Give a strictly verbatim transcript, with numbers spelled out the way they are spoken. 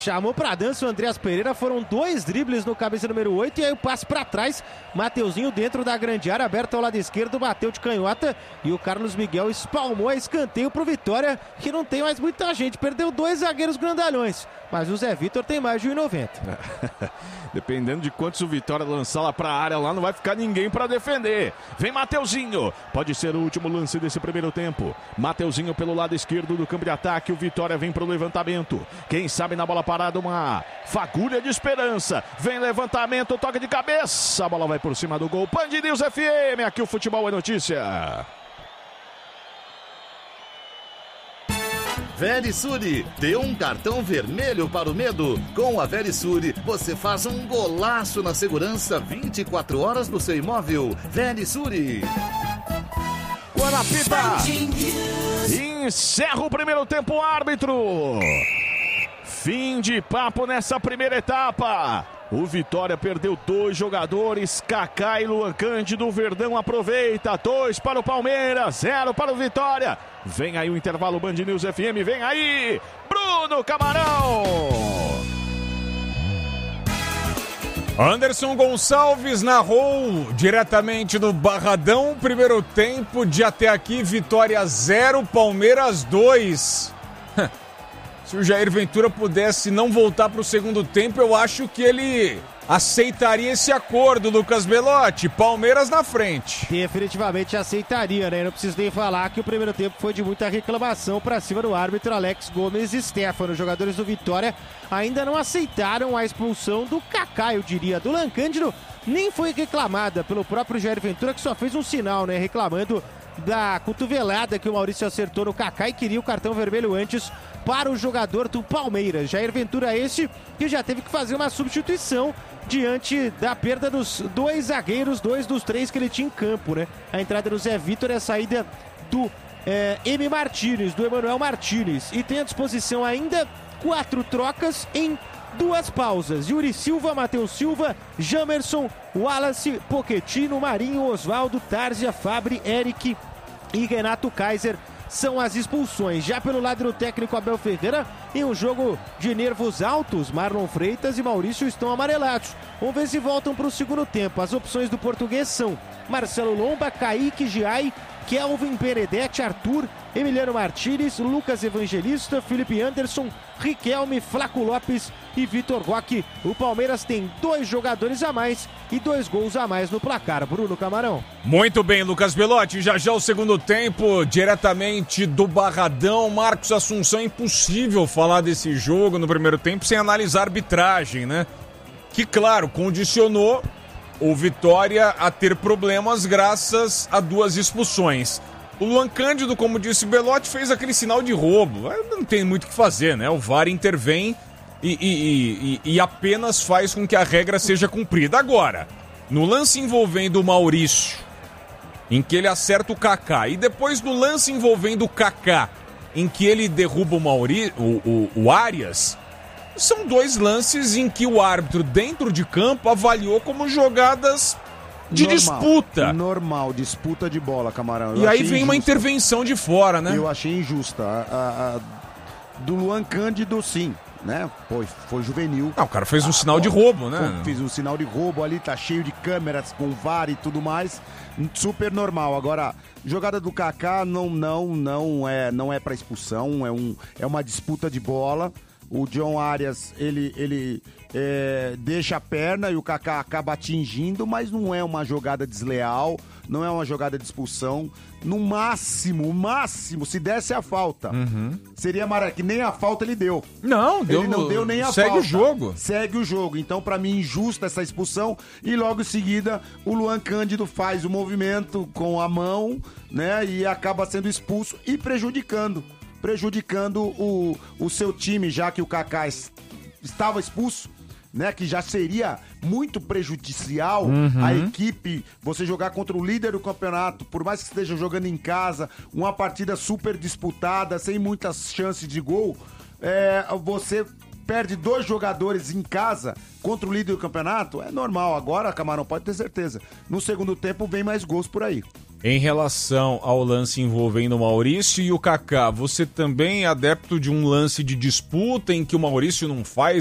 Chamou pra dança o Andreas Pereira, foram dois dribles no cabeça número oito e aí o passe pra trás, Mateuzinho dentro da grande área, aberto ao lado esquerdo, bateu de canhota e o Carlos Miguel espalmou a escanteio pro Vitória, que não tem mais muita gente, perdeu dois zagueiros grandalhões, mas o Zé Vitor tem mais de um e noventa. Dependendo de quantos o Vitória lançar lá pra área, lá não vai ficar ninguém pra defender. Vem Mateuzinho, pode ser o último lance desse primeiro tempo. Mateuzinho pelo lado esquerdo do campo de ataque, o Vitória vem pro levantamento. Quem sabe na bola parada uma fagulha de esperança. Vem levantamento, toque de cabeça, a bola vai por cima do gol. Band News F M, aqui o futebol é notícia. Verisure, dê um cartão vermelho para o medo. Com a Verisure, você faz um golaço na segurança vinte e quatro horas do seu imóvel. Verisure. Guarapita. Encerra o primeiro tempo, árbitro. Fim de papo nessa primeira etapa. O Vitória perdeu dois jogadores, Kaká e Luan Cândido. O Verdão aproveita, dois para o Palmeiras, zero para o Vitória. Vem aí o intervalo Band News F M, vem aí Bruno Camarão. Anderson Gonçalves narrou diretamente do Barradão. Primeiro tempo de até aqui, Vitória zero, Palmeiras dois. Se o Jair Ventura pudesse não voltar para o segundo tempo, eu acho que ele aceitaria esse acordo, Lucas Belotti. Palmeiras na frente. Definitivamente aceitaria, né? Não preciso nem falar que o primeiro tempo foi de muita reclamação para cima do árbitro Alex Gomes e Stefano. Os jogadores do Vitória ainda não aceitaram a expulsão do Kaká, eu diria. Do Luan Cândido nem foi reclamada pelo próprio Jair Ventura, que só fez um sinal, né? Reclamando da cotovelada que o Maurício acertou no Kaká e queria o cartão vermelho antes para o jogador do Palmeiras. Jair Ventura esse que já teve que fazer uma substituição diante da perda dos dois zagueiros, dois dos três que ele tinha em campo, né? A entrada do Zé Vitor e a saída do é, M. Martínez, do Emanuel Martínez. E tem à disposição ainda quatro trocas em duas pausas. Yuri Silva, Matheus Silva, Jamerson, Wallace, Pochettino, Marinho, Oswaldo, Tárzia, Fabri, Eric e Renato Kaiser são as expulsões. Já pelo lado do técnico Abel Ferreira, em um jogo de nervos altos, Marlon Freitas e Maurício estão amarelados. Vamos ver se voltam para o segundo tempo. As opções do português são Marcelo Lomba, Kaique Giai, Kelvin Benedetti, Arthur, Emiliano Martínez, Lucas Evangelista, Felipe Anderson, Riquelme, Flaco Lopes e Vitor Roque. O Palmeiras tem dois jogadores a mais e dois gols a mais no placar. Bruno Camarão. Muito bem, Lucas Belotti. Já já o segundo tempo, diretamente do Barradão. Marcos Assunção, é impossível falar desse jogo no primeiro tempo sem analisar a arbitragem, né? Que, claro, condicionou o Vitória a ter problemas graças a duas expulsões. O Luan Cândido, como disse o Belotti, fez aquele sinal de roubo. Não tem muito o que fazer, né? O V A R intervém e, e, e, e apenas faz com que a regra seja cumprida. Agora, no lance envolvendo o Maurício, em que ele acerta o Kaká, e depois no lance envolvendo o Kaká, em que ele derruba o, Mauri, o, o, o Arias, são dois lances em que o árbitro, dentro de campo, avaliou como jogadas de normal, disputa. Normal, disputa de bola, Camarão. Eu e aí vem injusta. Uma intervenção de fora, né? Eu achei injusta. A, a, a, do Luan Cândido, sim, né? Foi, foi juvenil. Ah, o cara fez um ah, sinal ó, de roubo, né? Fez um sinal de roubo ali, tá cheio de câmeras com V A R e tudo mais. Super normal. Agora, jogada do Kaká não, não, não é, não é pra expulsão, é, um, é uma disputa de bola. O John Arias, ele, ele é, deixa a perna e o Kaká acaba atingindo, mas não é uma jogada desleal, não é uma jogada de expulsão. No máximo, o máximo, se desse a falta, uhum. seria amarelo, que nem a falta ele deu. Não, deu, ele não deu nem a segue falta. Segue o jogo. Segue o jogo. Então, pra mim, injusta essa expulsão. E logo em seguida, o Luan Cândido faz o movimento com a mão, né? E acaba sendo expulso e prejudicando. prejudicando o, o seu time, já que o Kaká estava expulso, né? Que já seria muito prejudicial uhum. a equipe, você jogar contra o líder do campeonato, por mais que esteja jogando em casa, uma partida super disputada, sem muitas chances de gol, é, você perde dois jogadores em casa contra o líder do campeonato, é normal. Agora, Camarão, pode ter certeza, no segundo tempo vem mais gols por aí. Em relação ao lance envolvendo o Maurício e o Kaká, você também é adepto de um lance de disputa em que o Maurício não faz